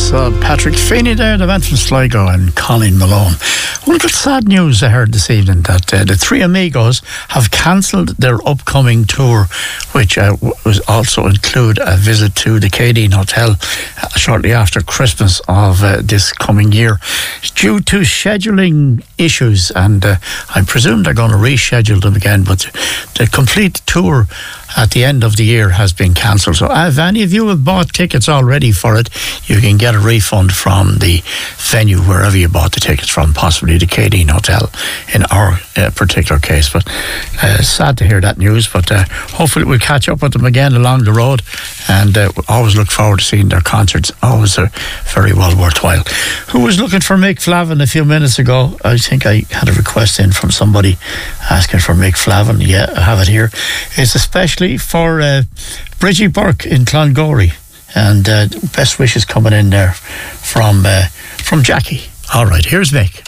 Patrick Feeney there, the man from Sligo, and Colin Malone. One good sad news I heard this evening, that the Three Amigos have cancelled their upcoming tour, which was also include a visit to the Cadine Hotel shortly after Christmas of this coming year, due to scheduling issues, and I presume they're going to reschedule them again, but the complete tour at the end of the year has been cancelled. So if any of you have bought tickets already for it, you can get a refund from the venue wherever you bought the tickets from, possibly the Cadine Hotel in our particular case. But sad to hear that news, but hopefully we'll catch up with them again along the road, and always look forward to seeing their concerts. Always very well worthwhile. Who was looking for Mick Flavin a few minutes ago? I think I had a request in from somebody asking for Mick Flavin. Yeah, I have it here. It's especially for Bridgie Burke in Clongowry, and best wishes coming in there from Jackie. All right, here's Mick.